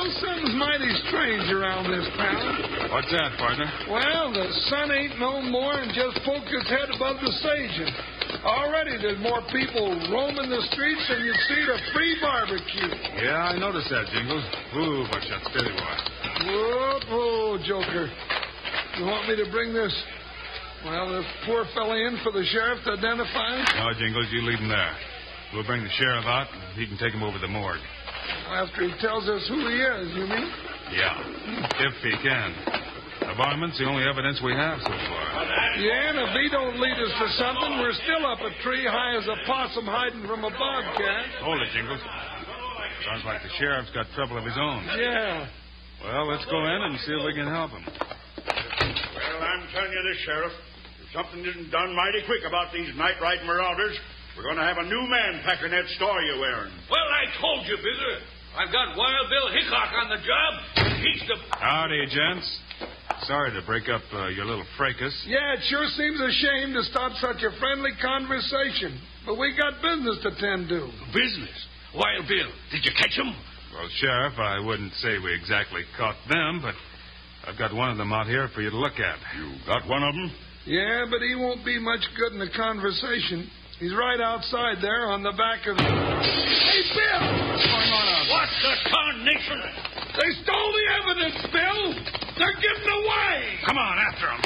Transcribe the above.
something's mighty strange around this town. What's that, partner? Well, the sun ain't no more and just poked its head above the sage. Already there's more people roaming the streets than you'd see at a free barbecue. Yeah, I noticed that, Jingles. Ooh, but shut steady, boy. Whoa, Joker. You want me to bring this poor fella in for the sheriff to identify him? No, Jingles, you leave him there. We'll bring the sheriff out, and he can take him over to the morgue. After he tells us who he is, you mean? Yeah, if he can. The varmint's the only evidence we have so far. Yeah, and if he don't lead us to something, we're still up a tree high as a possum hiding from a bobcat. Hold it, Jingles. Sounds like the sheriff's got trouble of his own. Yeah. Well, let's go in and see if we can help him. Well, I'm telling you this, Sheriff. If something isn't done mighty quick about these night-riding marauders, we're going to have a new man packing that store you're wearing. Well, I told you, Bigger. I've got Wild Bill Hickok on the job. He's the... Howdy, gents. Sorry to break up your little fracas. Yeah, it sure seems a shame to stop such a friendly conversation. But we got business to tend to. Business? Wild Bill, did you catch him? Well, Sheriff, I wouldn't say we exactly caught them, but I've got one of them out here for you to look at. You got one of them? Yeah, but he won't be much good in the conversation. He's right outside there on the back of the... Hey, Bill! What's going on out there? What the tarnation? They stole the evidence, Bill! They're getting away! Come on, after him.